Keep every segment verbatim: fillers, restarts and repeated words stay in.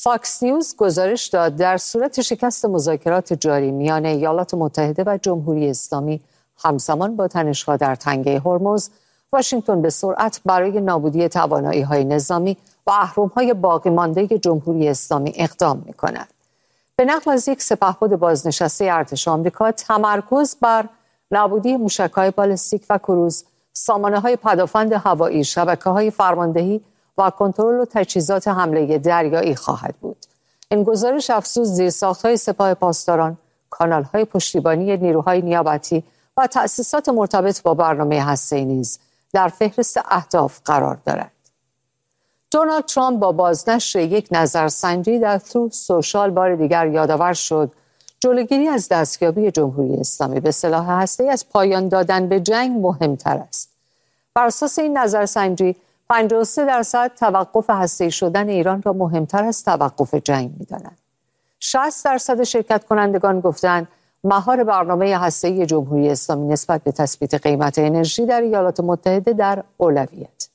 فاکس نیوز گزارش داد در صورت شکست مذاکرات جاری میان ایالات متحده و جمهوری اسلامی همزمان با تنش‌ها در تنگه هرمز، واشنگتن به سرعت برای نابودی توانایی‌های نظامی و اهرم‌های باقی مانده جمهوری اسلامی اقدام می‌کند. به نقل از یک سپهبد بازنشسته ارتش آمریکا، تمرکز بر نابودی موشک‌های بالستیک و کروز، سامانه‌های پدافند هوایی، شبکه‌های فرماندهی و کنترل و تجهیزات حمله دریایی خواهد بود. این گزارش افزود زیرساخت‌های سپاه پاسداران، کانال‌های پشتیبانی نیروهای نیابتی و تأسیسات مرتبط با برنامه هسته‌ای نیز در فهرست اهداف قرار دارد. دونالد ترامپ با بازنشر یک نظرسنجی در تروث سوشال بار دیگر یادآور شد جلوگیری از دستیابی جمهوری اسلامی به سلاح هسته‌ای از پایان دادن به جنگ مهمتر است. بر اساس این نظرسنجی پنجاه و سه درصد توقف هسته‌ای شدن ایران را مهمتر از توقف جنگ می‌دانند. شصت درصد شرکت کنندگان گفتند مهار برنامه هسته‌ای جمهوری اسلامی نسبت به تثبیت قیمت انرژی در ایالات متحده در اولویت.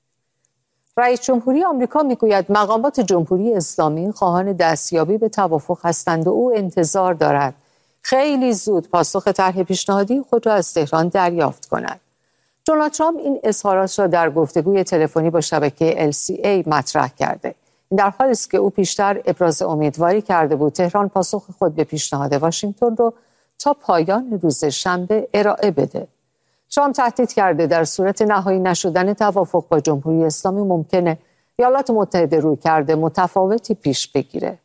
رئیس جمهوری آمریکا میگوید مقامات جمهوری اسلامی خواهان دستیابی به توافق هستند و او انتظار دارد خیلی زود پاسخ طرح پیشنهادی خود را از تهران دریافت کند. دونالد ترامپ این اظهارات را در گفتگوی تلفنی با شبکه ال سی ای مطرح کرده. این در حالی است که او پیشتر ابراز امیدواری کرده بود تهران پاسخ خود به پیشنهاد واشنگتن را تا پایان روز شنبه ارائه بده. ترامپ تهدید کرده در صورت نهایی نشدن توافق با جمهوری اسلامی ممکنه ایالات متحده روی کرده متفاوتی پیش بگیره.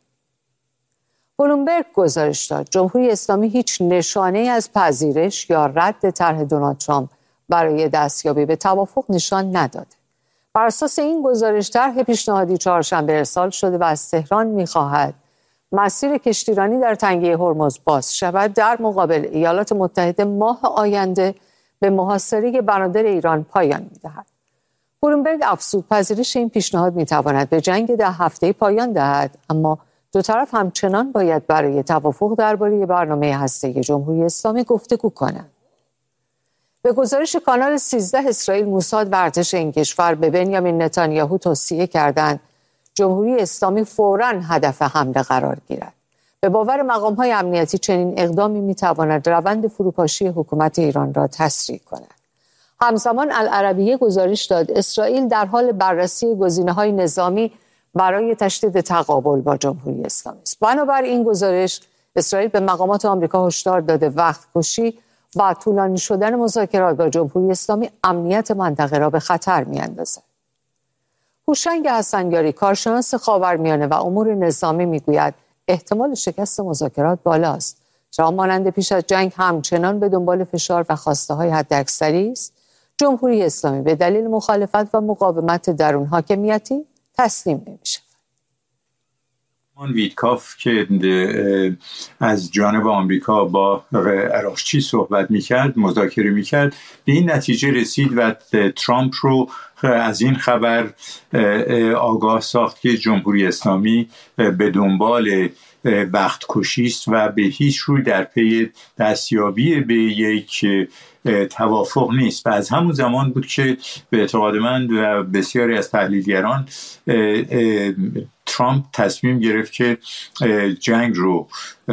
بلومبرگ گزارش داد جمهوری اسلامی هیچ نشانه از پذیرش یا رد طرح دونالد ترامپ برای دستیابی به توافق نشان نداده. بر اساس این گزارش طرح پیشنهادی چهارشنبه ارسال شده و از تهران می‌خواهد مسیر کشتیرانی در تنگه هرمز باز شود در مقابل ایالات متحده ماه آینده به محاصره بنادر ایران پایان می‌دهد. بلومبرگ افزود پذیرش این پیشنهاد می‌تواند به جنگ ده هفته‌ای پایان دهد، اما دو طرف همچنان باید برای توافق درباره برنامه هسته‌ای جمهوری اسلامی گفتگو کنند. به گزارش کانال سیزده اسرائیل، موساد و ارتش این کشور به بنیامین نتانیاهو توصیه کردند جمهوری اسلامی فوراً هدف حمله قرار گیرد. به باور مقام‌های امنیتی چنین اقدامی می‌تواند روند فروپاشی حکومت ایران را تسریع کند. همزمان العربیه گزارش داد اسرائیل در حال بررسی گزینه‌های نظامی برای تشدید تقابل با جمهوری اسلامی است. بنابراین این گزارش اسرائیل به مقامات آمریکا هشدار داده وقت کشی و طولانی شدن مذاکرات با جمهوری اسلامی امنیت منطقه را به خطر می‌اندازد. هوشنگ حسنیاری کارشناس خاورمیانه و امور نظامی میگوید احتمال شکست مذاکرات بالاست. ترامپ مانند پیش از جنگ همچنان به دنبال فشار و خواسته‌های حداکثری است. جمهوری اسلامی به دلیل مخالفت و مقاومت درون حاکمیتی تسلیم نمی‌شود. ویتکاف که از جانب آمریکا با عراقچی صحبت میکرد مذاکره میکرد به این نتیجه رسید و ترامپ رو از این خبر آگاه ساخت که جمهوری اسلامی به دنبال بخت کشی است و به هیچ روی در پی دستیابی به یک توافق نیست و از همون زمان بود که به اعتقاد من و بسیاری از تحلیلگران ترامپ تصمیم گرفت که جنگ رو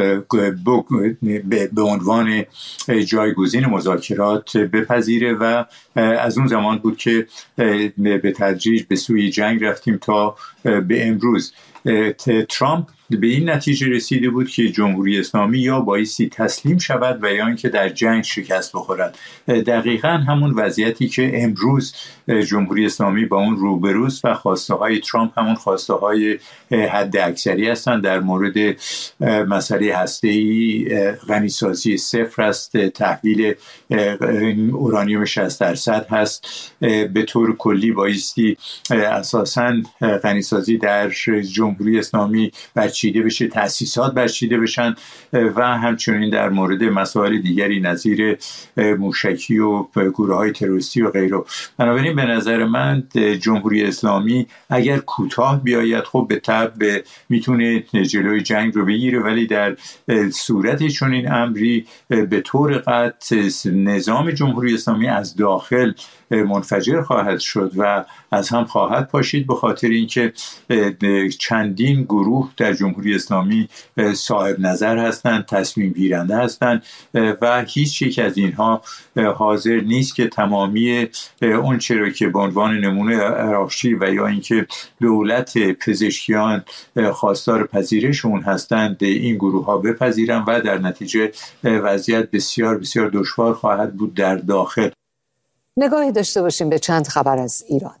به عنوان جایگزین مذاکرات بپذیره و از اون زمان بود که به تدریج به سوی جنگ رفتیم تا به امروز. ترامپ به این نتیجه رسیده بود که جمهوری اسلامی یا بایستی تسلیم شود و یا اینکه در جنگ شکست بخورد. دقیقاً همون وضعیتی که امروز جمهوری اسلامی با اون روبروست و خواسته های ترامپ همون خواسته های حد اکثری هستند. در مورد مسئله هسته‌ای غنیسازی صفر است، تحویل اورانیوم شصت درصد هست. به طور کلی بایستی اساساً غنیسازی در جمهوری اسلامی برچیده بشه، تأسیسات برچیده بشن و همچنین در مورد مسائل دیگری نظیر موشکی و گروه‌های تروریستی و غیره. بنابراین به نظر من جمهوری اسلامی اگر کوتاه بیاید خب به طبع میتونه جلوی جنگ رو بگیره، ولی در صورت چنین امری به طور قطع نظام جمهوری اسلامی از داخل منفجر خواهد شد و از هم خواهد پاشید، به خاطر اینکه چند چندین گروه در جمهوری اسلامی صاحب نظر هستند، تصمیم گیرنده هستند و هیچ یک از اینها حاضر نیست که تمامی اون چرا که به عنوان نمونه عراقچی و یا اینکه دولت پزشکیان خواستار پذیرش اون هستند این گروه ها بپذیرن و در نتیجه وضعیت بسیار بسیار دشوار خواهد بود در داخل. نگاهی داشته باشیم به چند خبر از ایران.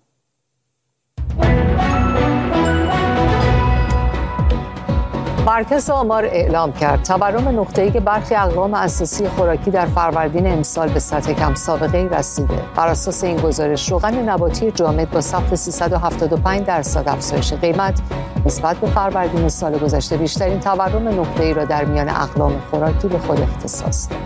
مرکز آمار اعلام کرد تورم نقطه‌ای که برخی اقلام اساسی خوراکی در فروردین امسال به سطح کم سابقه‌ای رسیده. بر اساس این گزارش روغن نباتی جامد با ثبت سیصد و هفتاد و پنج درصد افزایش قیمت نسبت به فروردین سال گذشته بیشترین تورم نقطه‌ای را در میان اقلام خوراکی به خود اختصاص داد.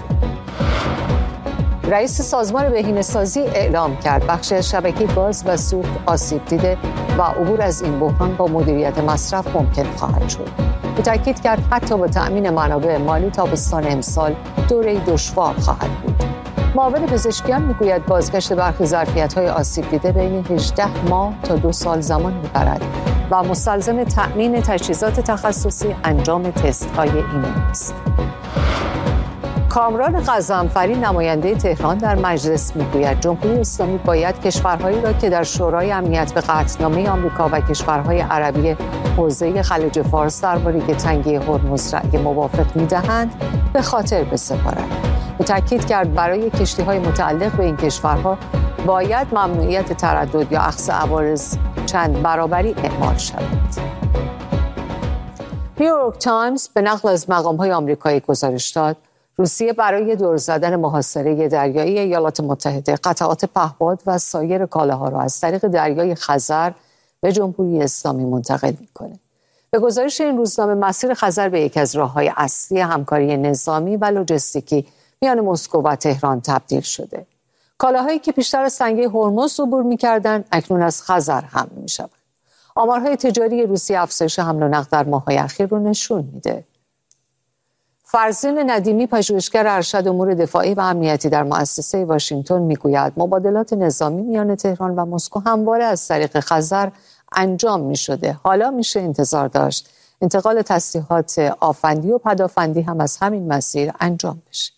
رئیس سازمان بهینه‌سازی اعلام کرد بخش از شبکه گاز و سوخت آسیب دیده و عبور از این بحران با مدیریت مصرف ممکن خواهد شد. او تاکید کرد حتی با تأمین منابع مالی تابستان امسال دوره‌ای دشوار خواهد بود. معاون پزشکیان میگوید بازگشت برخی ظرفیت‌های آسیب دیده بین هجده ماه تا دو سال زمان می‌برد و مستلزم تأمین تجهیزات تخصصی انجام تست‌های ایمنی است. کامران غضنفری نماینده تهران در مجلس میگوید جمهوری اسلامی باید کشورهایی را که در شورای امنیت به قطعنامه آمریکا و کشورهای عربی حوزه خلیج فارس درباره تنگی هرمز رأی موافق میدهند به خاطر بسپارد. او تاکید کرد برای کشتی‌های متعلق به این کشورها باید ممنوعیت تردد یا اخذ عوارض چند برابری اعمال شود. نیویورک تایمز به نقل از مقام‌های آمریکایی گزارش داد روسیه برای دور زدن محاصره دریایی ایالات متحده قطعات پهپاد و سایر کالاها را از طریق دریای خزر به جمهوری اسلامی منتقل می‌کند. به گزارش این روزنامه مسیر خزر به یک از راه‌های اصلی همکاری نظامی و لوجستیکی میان مسکو و تهران تبدیل شده. کالاهایی که پیشتر از تنگه هرمز عبور می‌کردند اکنون از خزر حمل می‌شوند. آمارهای تجاری روسیه افزایش حمل و نقل در ماه‌های اخیر رو نشون میده. فرزین ندیمی پژوهشگر ارشد امور دفاعی و امنیتی در مؤسسه واشنگتن میگوید مبادلات نظامی میان تهران و مسکو همواره از طریق خزر انجام میشده. حالا میشه انتظار داشت انتقال تسلیحات آفندی و پدافندی هم از همین مسیر انجام بشه.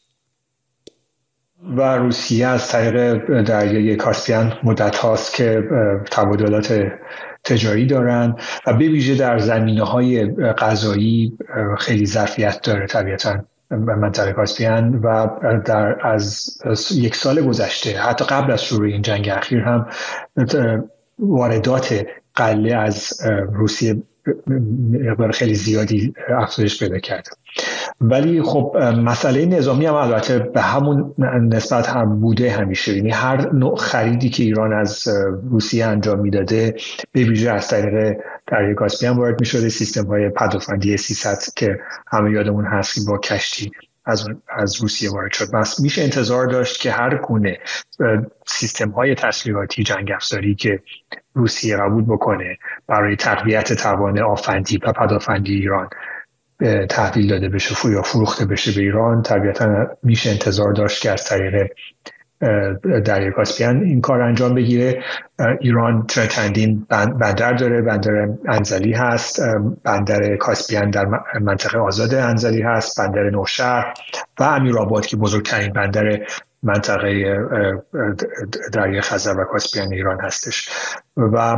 و روسیه از طریق دریای کاسپین مدت هاست که تبادلات تجاری دارن و به ویژه در زمینه‌های غذایی خیلی ظرفیت داره طبیعتاً منطقه کاسپین و در از یک سال گذشته حتی قبل از شروع این جنگ اخیر هم واردات غله از روسیه مقدار خیلی زیادی افزایش پیدا کرده. ولی خب مسئله نظامی هم البته به همون نسبت هم بوده همیشه. یعنی هر نوع خریدی که ایران از روسیه انجام میداده به ویژه از طریق دریای کاسپین وارد میشده. سیستم های پدافندی سیصد که همه یادمون هست که با کشتی از از روسیه وارد شد. بس میشه انتظار داشت که هر گونه سیستم های تسلیحاتی جنگ افزاری که روسیه قبول بکنه برای تقویت توان آفندی و پدافندی ایران تحویل داده بشه یا فروخته بشه به ایران، طبیعتا میشه انتظار داشت که از طریق دریای کاسپین این کار انجام بگیره. ایران چندین بندر داره، بندر انزلی هست، بندر کاسپین در منطقه آزاد انزلی هست، بندر نوشهر و امیرآباد که بزرگترین بندر منطقه دریای خزر و کاسپین ایران هستش. و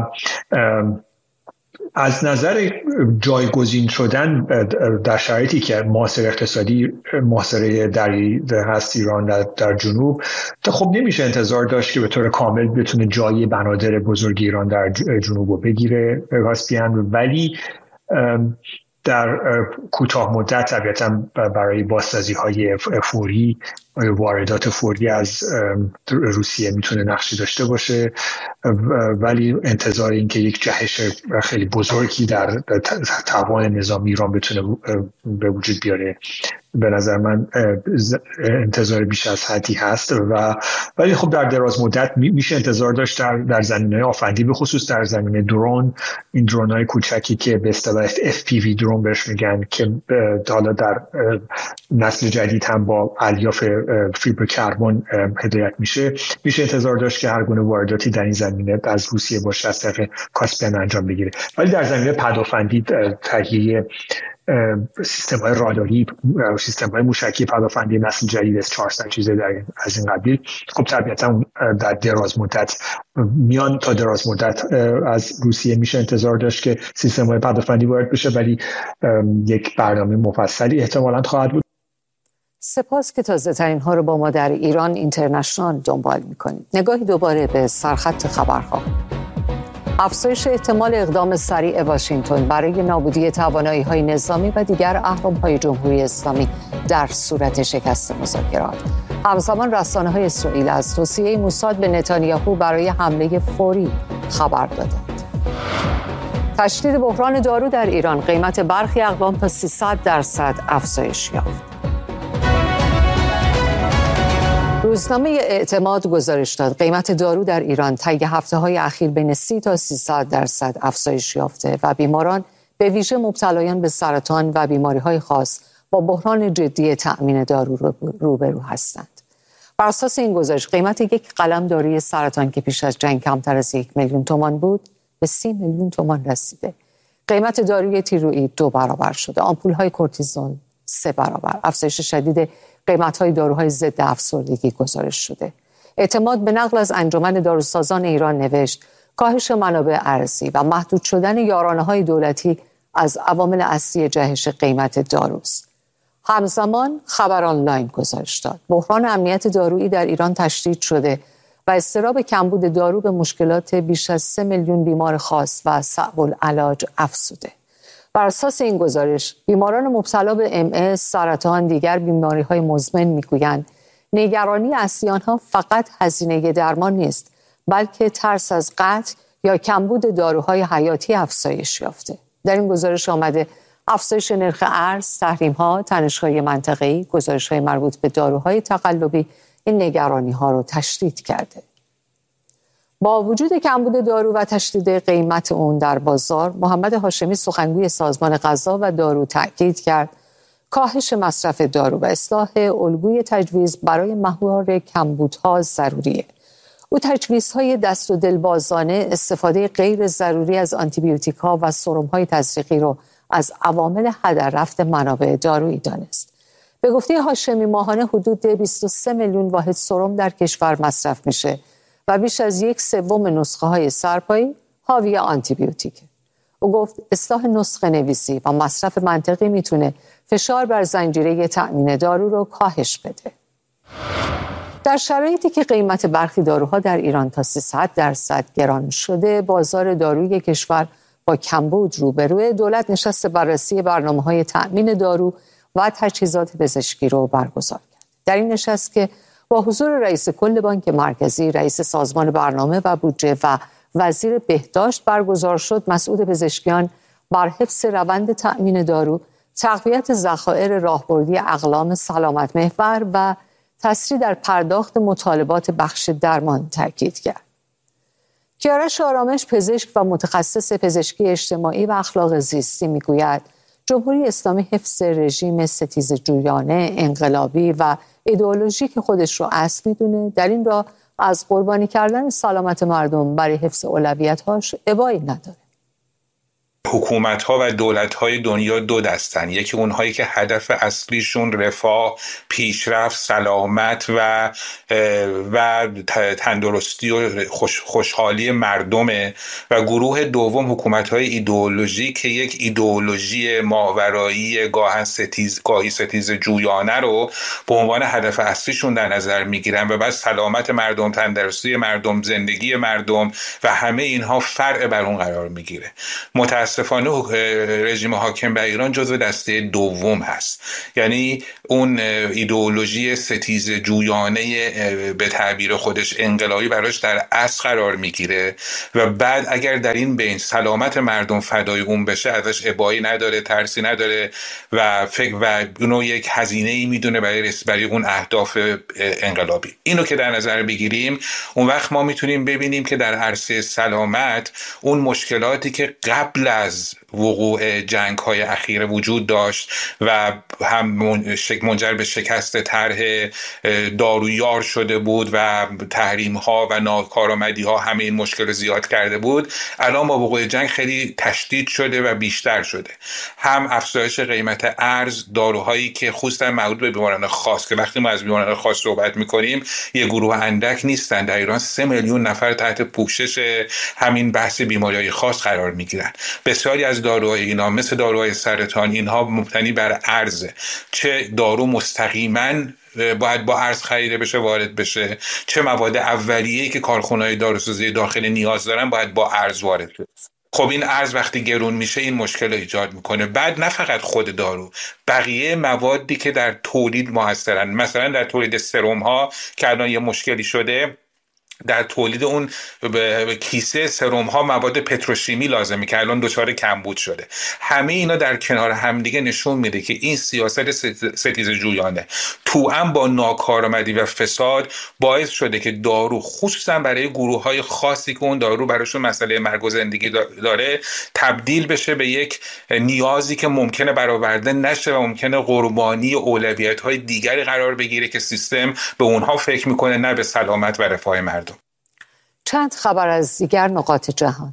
از نظر جایگزین شدن در شرایطی که محاصره اقتصادی محاصره دریایی هست ایران در, در جنوب، خب نمیشه انتظار داشت که به طور کامل بتونه جای بنادر بزرگ ایران در جنوب رو بگیره کاسپین، ولی در کوتاه مدت طبیعتا برای بازسازی های فوری واردات فوری از روسیه میتونه نقشی داشته باشه، ولی انتظار این که یک جهش خیلی بزرگی در توان نظامی ایران بتونه به وجود بیاره به نظر من انتظار بیش از حدی هست. و ولی خب در دراز مدت میشه انتظار داشت در در زمینه آفندی به خصوص در زمینه درون، این درون‌های کوچکی که به اصطلاح اف پی وی درون بهش میگن که حالا در نسل جدید هم با الیاف فیبر کربن هدایت میشه، میشه انتظار داشت که هر گونه وارداتی در این زمینه از روسیه باشه از طریق کاسپیان انجام بگیره. ولی در زمینه پدافندی تهیه سیستم‌های راداری، سیستم‌های موشکی پدافندی نسل جدید اس چهارصد چیزه در از این قبیل، خب طبیعتاً در دراز مدت میان تا دراز مدت از روسیه میشه انتظار داشت که سیستم‌های پدافندی وارد بشه، ولی یک برنامه مفصلی احتمالاً خواهد بود. سپاس که تازه ترین ها رو با ما در ایران اینترنشنال دنبال میکنید. نگاهی دوباره به سرخط خبرها. افزایش احتمال اقدام سریع واشنگتن برای نابودی توانایی‌های نظامی و دیگر اهرم‌های جمهوری اسلامی در صورت شکست مذاکرات. همزمان رسانه‌های اسرائیل از توصیه موساد به نتانیاهو برای حمله فوری خبر دادند. تشدید بحران دارو در ایران، قیمت برخی اقلام تا سیصد درصد افزایش یافت. روزنامه اعتماد گزارش داد قیمت دارو در ایران طی هفته‌های اخیر بین سی تا سیصد درصد افزایش یافته و بیماران به ویژه مبتلایان به سرطان و بیماری‌های خاص با بحران جدی تأمین دارو روبرو هستند. بر اساس این گزارش قیمت یک قلم داروی سرطان که پیش از جنگ کمتر از یک میلیون تومان بود به سی میلیون تومان رسیده. قیمت داروی تیروئید دو برابر شده، آمپول‌های کورتیزون سه برابر. افزایش شدید قیمت‌های داروهای ضد افسردگی گزارش شده. اعتماد به نقل از انجمن داروسازان ایران نوشت کاهش منابع ارزی و محدود شدن یارانه‌های دولتی از عوامل اصلی جهش قیمت داروست. همزمان خبر آنلاین گزارش داد بحران امنیت دارویی در ایران تشدید شده و اضطراب کمبود دارو به مشکلات بیش از سه میلیون بیمار خاص و صعب العلاج افزوده. بر اساس این گزارش بیماران مبتلا به ام اس، سرطان، دیگر بیماری‌های مزمن میگویند نگرانی اصلی آنها فقط هزینه درمان نیست، بلکه ترس از قطع یا کمبود داروهای حیاتی افزایش یافته. در این گزارش آمده افزایش نرخ ارز، تحریم‌ها، تنش‌های منطقه‌ای، گزارش‌های مربوط به داروهای تقلبی این نگرانی‌ها را تشدید کرده. با وجود کمبود دارو و تشدید قیمت اون در بازار، محمد هاشمی سخنگوی سازمان غذا و دارو تاکید کرد کاهش مصرف دارو و اصلاح الگوی تجویز برای مهار کمبودها ضروریه. او تجویزهای دست و دلبازانه، استفاده غیر ضروری از آنتیبیوتیک‌ها و سرم‌های تزریقی را از عوامل هدر رفت منابع دارویی دانست. به گفته هاشمی ماهانه حدود بیست و سه میلیون واحد سرم در کشور مصرف میشه و بیش از یک سوم نسخه های سرپایی حاوی آنتیبیوتیکه. او گفت اصلاح نسخه نویسی و مصرف منطقی میتونه فشار بر زنجیره تأمین دارو رو کاهش بده. در شرایطی که قیمت برخی داروها در ایران تا سیصد درصد گران شده، بازار داروی کشور با کمبود روبروه، دولت نشست بررسی برنامه‌های تأمین دارو و تجهیزات پزشکی رو برگزار کرد. در این نشست که با حضور رئیس کل بانک مرکزی، رئیس سازمان برنامه و بودجه و وزیر بهداشت برگزار شد، مسئول پزشکیان بر حفظ روند تأمین دارو، تقویت ذخایر راهبردی اقلام سلامت محور و تسریع در پرداخت مطالبات بخش درمان تاکید کرد. کیارش آرامش، پزشک و متخصص پزشکی اجتماعی و اخلاق زیستی میگوید جمهوری اسلامی حفظ رژیم ستیزجویانه، انقلابی و ایدئولوژیک خودش رو اصل میدونه، در این راه از قربانی کردن سلامت مردم برای حفظ اولویت‌هاش ابایی نداره. حکومت‌ها و دولت‌های دنیا دو دستن، یکی اونهایی که هدف اصلیشون رفاه، پیشرفت، سلامت و و تندرستی و خوش، خوشحالی مردمه، و گروه دوم حکومت‌های ایدئولوژی که یک ایدئولوژی ماورایی گاهن ستیز گاهی ستیز جویانه رو به عنوان هدف اصلیشون در نظر میگیرن و بعد سلامت مردم، تندرستی مردم، زندگی مردم و همه اینها فرع بر اون قرار میگیره. متأسفانه رژیم حاکم بر ایران جزو دسته دوم هست، یعنی اون ایدئولوژی ستیز جویانه به تعبیر خودش انقلابی براش در اصل قرار میگیره و بعد اگر در این بین سلامت مردم فدای اون بشه ازش ابایی نداره، ترسی نداره و فکر و اونو یک هزینه‌ای میدونه برای برای اون اهداف انقلابی. اینو که در نظر بگیریم، اون وقت ما میتونیم ببینیم که در عرصه سلامت اون مشکلاتی که قبل از وقوع جنگ‌های اخیر وجود داشت و هم منجر به شکست طرح دارویار شده بود و تحریم‌ها و ناکارآمدی‌ها همه این مشکل زیاد کرده بود. الان با وقوع جنگ خیلی تشدید شده و بیشتر شده. هم افزایش قیمت ارز، داروهایی که خصوصا مربوط به بیماران خاص، که وقتی ما از بیماران خاص صحبت می‌کنیم یه گروه اندک نیستن، در ایران سه میلیون نفر تحت پوشش همین بحث بیماری‌های خاص قرار می‌گیرن. بسیاری از داروهای اینا مثل داروهای سرطان اینها مبتنی بر ارز، چه دارو مستقیما باید با ارز خریده بشه وارد بشه، چه مواد اولیه‌ای که کارخانه‌های داروسازی داخل نیاز دارن باید با ارز وارد بشه. خب این ارز وقتی گرون میشه این مشکل رو ایجاد میکنه. بعد نه فقط خود دارو، بقیه موادی که در تولید موثرن، مثلا در تولید سرم ها که الان یه مشکلی شده، در تولید اون کیسه سرم ها مواد پتروشیمی لازمه که الان دچار کمبود شده. همه اینا در کنار همدیگه نشون میده که این سیاست ستیزه جویانه توأم با ناکارآمدی و فساد باعث شده که دارو خصوصا برای گروه های خاصی که اون دارو براشون مسئله مرگ و زندگی داره تبدیل بشه به یک نیازی که ممکنه برآورده نشه و ممکنه قربانی اولویت های دیگری قرار بگیره که سیستم به اونها فکر میکنه، نه به سلامت و رفاه مردم. چند خبر از دیگر نقاط جهان.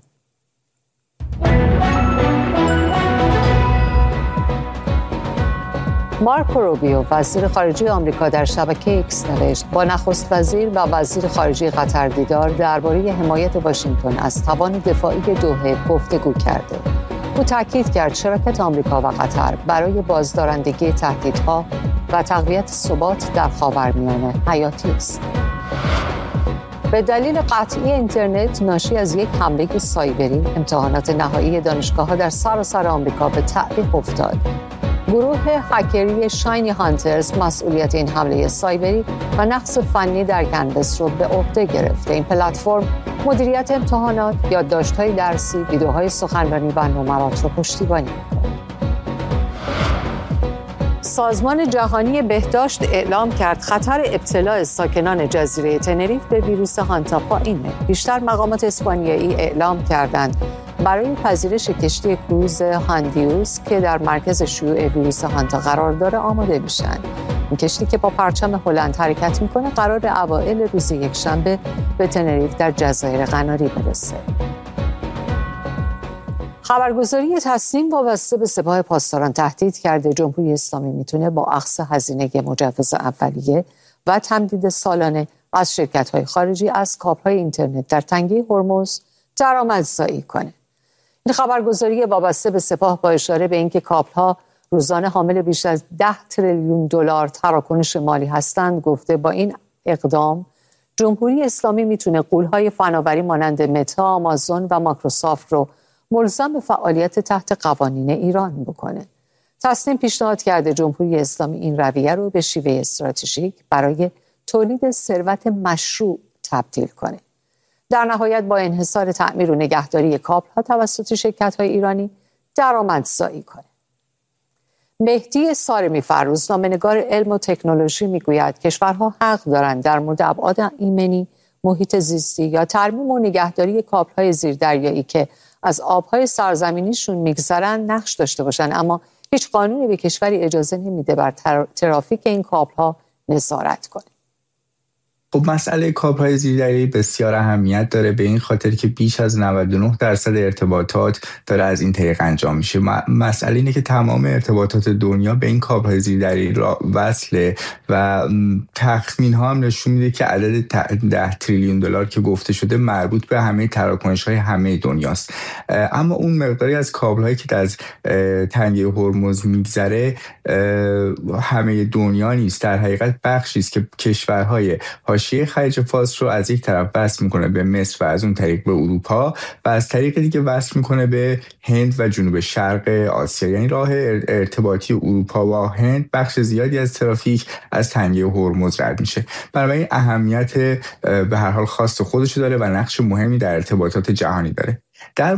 مارکو روبیو وزیر خارجه آمریکا در شبکه ایکس نوشت با نخست وزیر و وزیر خارجه قطر دیدار درباره حمایت واشنگتن از توان دفاعی دوحه گفتگو کرده. او تاکید کرد شراکت آمریکا و قطر برای بازدارندگی تهدیدها و تقویت ثبات در خاورمیانه حیاتی است. به دلیل قطعی اینترنت ناشی از یک حمله سایبری، امتحانات نهایی دانشگاه‌ها در سراسر آمریکا به تعویق افتاد. گروه هکری شاینی هانترز مسئولیت این حمله سایبری و نقص فنی در کنوس رو به عهده گرفته. این پلتفرم مدیریت امتحانات، یادداشت‌های درسی، ویدیوهای سخنرانی و نمرات رو پشتیبانی می‌کند. سازمان جهانی بهداشت اعلام کرد خطر ابتلاع ساکنان جزیره تنریف به ویروس هانتا پایینه. بیشتر مقامات اسپانیایی اعلام کردند برای پذیرش کشتی کروز هاندیوس که در مرکز شیوع ویروس هانتا قرار داره آماده میشن. این کشتی که با پرچم هلند حرکت میکنه قرار اوایل روز یکشنبه به تنریف در جزایر قناری برسه. خبرگزاری تصنیم وابسته به سپاه پاسداران تهدید کرده جمهوری اسلامی میتونه با اخذ هزینه مجوز اولیه و تمدید سالانه از شرکت‌های خارجی از کابل‌های اینترنت در تنگه هرمز درآمدزایی کنه. این خبرگزاری وابسته به سپاه با اشاره به اینکه کابل‌ها روزانه حامل بیش از ده تریلیون دلار تراکنش مالی هستند گفته با این اقدام جمهوری اسلامی میتونه غول‌های فناوری مانند متا، آمازون و مایکروسافت رو ملزم به فعالیت تحت قوانین ایران بکنه. تصنیم پیشنهاد کرده جمهوری اسلامی این رویه رو به شیوه استراتژیک برای تولید ثروت مشروع تبدیل کنه. در نهایت با انحصار تعمیر و نگهداری کابل‌ها توسط شرکت‌های ایرانی درآمدزایی کنه. مهدی سارمی فروز نامه‌نگار علم و تکنولوژی میگوید کشورها حق دارند در مورد ابعاد ایمنی، محیط زیستی یا ترمیم و نگهداری کابل‌های زیردریایی که از آبهای سرزمینیشون میگذرن نقش داشته باشن، اما هیچ قانونی به کشوری اجازه نمیده بر ترافیک این کابل‌ها نظارت کنه. خب مسئله کابل‌های زیردریایی بسیار اهمیت داره به این خاطر که بیش از نود و نه درصد ارتباطات داره از این طریق انجام میشه. مسئله اینه که تمام ارتباطات دنیا به این کابل‌های زیردریایی وصله و تخمین ها هم نشون میده که عدد ده تریلیون دلار که گفته شده مربوط به همه تراکنش‌های همه دنیاست. اما اون مقداری از کابل‌هایی که از تنگه هرمز میگذره همه دنیا نیست، در حقیقت بخشی است که کشورهای حاشیه خلیج فارس رو از یک طرف وصل میکنه به مصر و از اون طریق به اروپا و از طریق دیگه وصل میکنه به هند و جنوب شرق آسیا. یعنی راه ارتباطی اروپا و هند بخش زیادی از ترافیک از تنگه هرمز رد میشه. بنابراین اهمیت به هر حال خاص خودش داره و نقش مهمی در ارتباطات جهانی داره. در